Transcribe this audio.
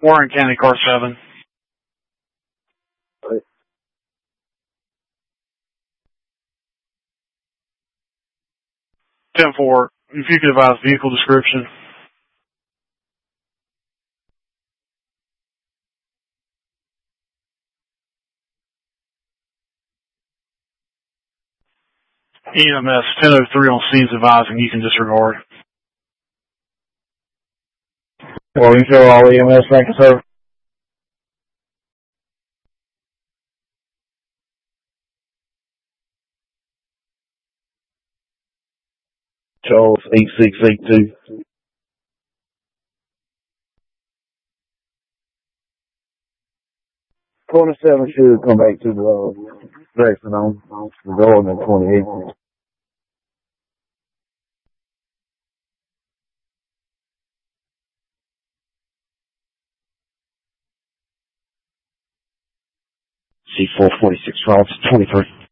Warren County, car 7. Right. 10-4. If you could advise vehicle description. EMS 1003 on scenes advising you can disregard. Well, you show all EMS, thank you, sir. Charles 8682. Corner 7 should come back to the direction on the door in 28. C446 routes 23.